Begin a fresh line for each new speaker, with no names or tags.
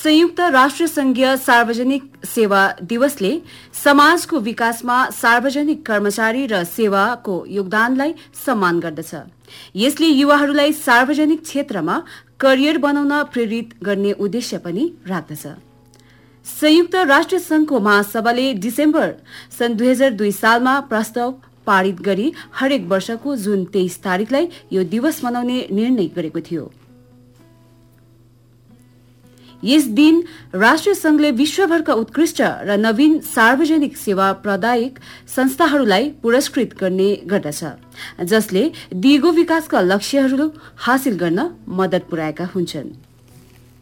संयुक्त राष्ट्र संघीय सार्वजनिक सेवा दिवसले समाजको विकासमा सार्वजनिक कर्मचारी र सेवाको योगदानलाई सम्मान गर्दछ। यसले युवाहरूलाई सार्वजनिक क्षेत्रमा करियर बनाउन प्रेरित गर्ने उद्देश्य पनि राख्दछ। संयुक्त राष्ट्र संघको महासभाले डिसेम्बर सन् 2002 सालमा प्रस्ताव पारित गरी हरेक वर्षको जुन 23 तारिखलाई यो दिवस मनाउने निर्णय गरेको थियो। यस दिन राष्ट्र संघले विश्वभरका उत्कृष्ट र नवीन सार्वजनिक सेवा प्रदायक संस्थाहरूलाई पुरस्कृत गर्ने गर्दछ, जसले दिगो विकासका लक्ष्यहरू हासिल गर्न मद्दत पुर्याएका हुन्छन्।